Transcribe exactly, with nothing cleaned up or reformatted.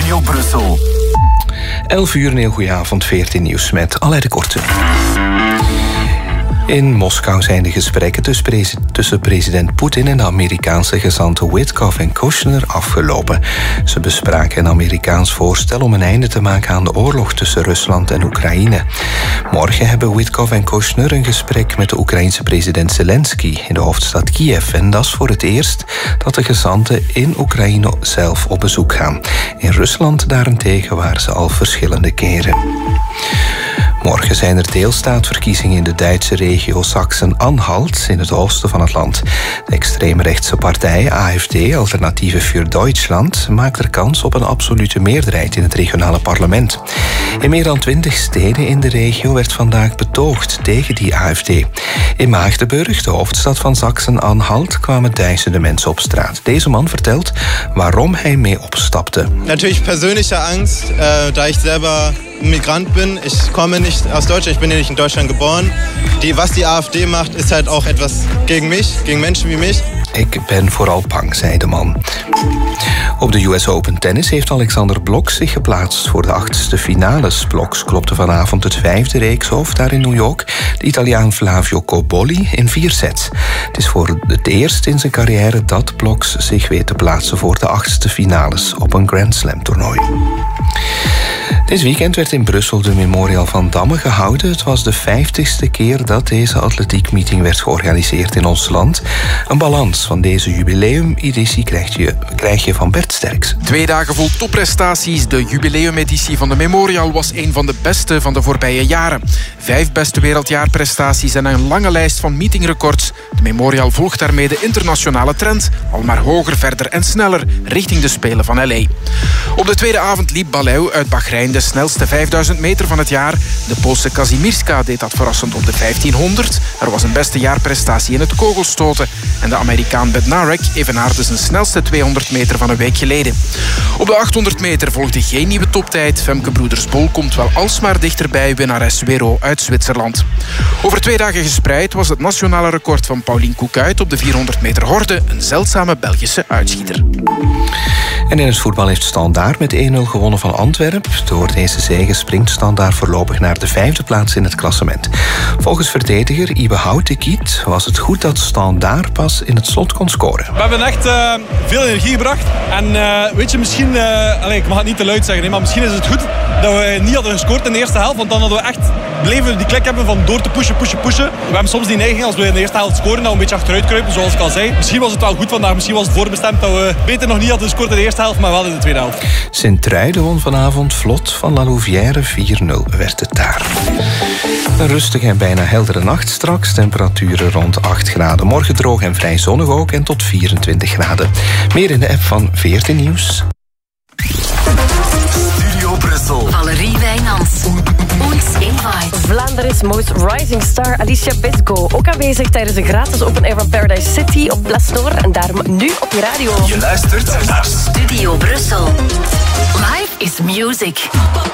Studio Brussel. elf uur, een heel goede avond, veertien nieuws met Alain de Korte. In Moskou zijn de gesprekken tussen president Poetin en de Amerikaanse gezanten Witkoff en Kushner afgelopen. Ze bespraken een Amerikaans voorstel om een einde te maken aan de oorlog tussen Rusland en Oekraïne. Morgen hebben Witkoff en Kushner een gesprek met de Oekraïense president Zelensky in de hoofdstad Kiev. En dat is voor het eerst dat de gezanten in Oekraïne zelf op bezoek gaan. In Rusland daarentegen waren ze al verschillende keren. Morgen zijn er deelstaatverkiezingen in de Duitse regio Sachsen-Anhalt in het oosten van het land. De extreemrechtse partij A F D, Alternatieve für Deutschland, maakt er kans op een absolute meerderheid in het regionale parlement. In meer dan twintig steden in de regio werd vandaag betoogd tegen die A F D. In Magdeburg, de hoofdstad van Sachsen-Anhalt, kwamen duizenden mensen op straat. Deze man vertelt waarom hij mee opstapte. Natuurlijk persoonlijke angst, uh, da ik selber Migrant bin. Ich komme nicht aus Deutschland, ich bin hier nicht in Deutschland geboren. Die, was die A F D macht, ist halt auch etwas gegen mich, gegen Menschen wie mich. Ik ben vooral bang, zei de man. Op de U S Open Tennis heeft Alexander Blok zich geplaatst voor de achtste finales. Bloks klopte vanavond het vijfde reekshoofd daar in New York. De Italiaan Flavio Cobolli in vier sets. Het is voor het eerst in zijn carrière dat Bloks zich weet te plaatsen voor de achtste finales op een Grand Slam toernooi. Dit weekend werd in Brussel de Memorial van Damme gehouden. Het was de vijftigste keer dat deze atletiekmeeting werd georganiseerd in ons land. Een balans van deze jubileumeditie krijg je, krijg je van Bert Sterks. Twee dagen vol topprestaties. De jubileumeditie van de Memorial was een van de beste van de voorbije jaren. Vijf beste wereldjaarprestaties en een lange lijst van meetingrecords. De Memorial volgt daarmee de internationale trend. Al maar hoger, verder en sneller richting de Spelen van L A. Op de tweede avond liep Baleu uit Bahrein de snelste vijfduizend meter van het jaar. De Poolse Kazimierska deed dat verrassend op de vijftienhonderd. Er was een beste jaarprestatie in het kogelstoten. En de Amerikaan Bednarek evenaarde zijn snelste tweehonderd meter van een week geleden. Op de achthonderd meter volgde geen nieuwe toptijd. Femke Broeders-Bol komt wel alsmaar dichterbij winnares Wero uit Zwitserland. Over twee dagen gespreid was het nationale record van Paulien Koekuit op de vierhonderd meter horde een zeldzame Belgische uitschieter. En in het voetbal heeft Standaard met één nul gewonnen van Antwerpen. Door deze zege springt Standaard voorlopig naar de vijfde plaats in het klassement. Volgens verdediger Ibe Houtekiet was het goed dat Standaard pas in het slot kon scoren. We hebben echt uh, veel energie gebracht. En uh, weet je, misschien, uh, allez, ik mag het niet te luid zeggen, nee, maar misschien is het goed dat we niet hadden gescoord in de eerste helft. Want dan hadden we echt bleven die klik hebben van door te pushen, pushen, pushen. We hebben soms die neiging als we in de eerste helft scoren, dat we een beetje achteruit kruipen, zoals ik al zei. Misschien was het wel goed vandaag, misschien was het voorbestemd dat we beter nog niet hadden gescoord in de eerste helft, maar wel in de tweede helft. Sint-Truiden won vanavond vlot van La Louvière, vier nul werd het daar. Een rustige en bijna heldere nacht straks. Temperaturen rond acht graden. Morgen droog en vrij zonnig ook en tot vierentwintig graden. Meer in de app van veertien Nieuws. Studio Brussel. Valerie Wijnands. Ons Invite. Vlaanderen's Most Rising Star Alicia Bisco. Ook aanwezig tijdens de gratis Open Air van Paradise City op Place Noor. En daarom nu op je radio. Je luistert naar Studio Brussel. Life is music.